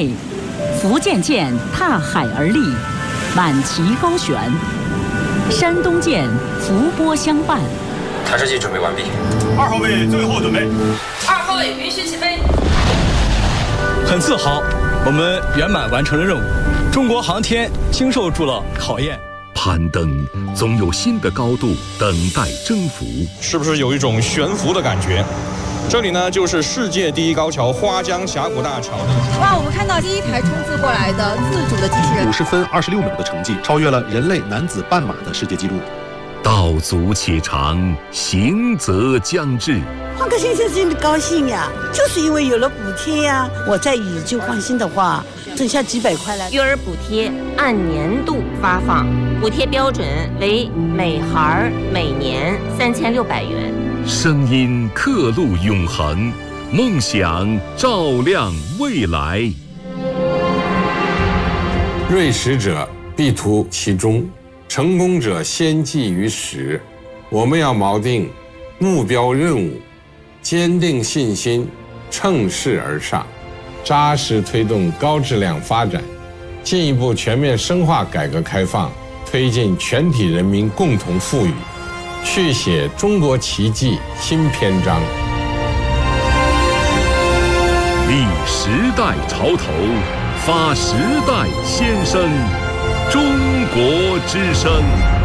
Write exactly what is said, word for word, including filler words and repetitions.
内，福建舰踏海而立，满旗高悬；山东舰伏波相伴。 探视器准备完毕。 二号位最后准备。 二号位允许起飞。 很自豪，我们圆满完成了任务。中国航天经受住了考验。 攀登总有新的高度等待征服， 是不是有一种悬浮的感觉？这里呢，就是世界第一高桥花江峡谷大桥的。 哇，我们看到第一台冲刺过来的自主的机器人， 五十分二十六秒的成绩，超越了人类男子半马的世界纪录。 道阻且长，行则将至。 换个先生真的高兴呀，就是因为有了补贴呀。我在以旧换新的话，剩下几百块了。 育儿补贴按年度发放，补贴标准为每孩每年三千六百元。 声音刻录永恒，梦想照亮未来。 锐识者必图其中，成功者先记于始。我们要锚定目标任务，坚定信心，乘势而上，扎实推动高质量发展，进一步全面深化改革开放，推进全体人民共同富裕，续写中国奇迹新篇章。 立时代潮头，发时代先声，中国之声。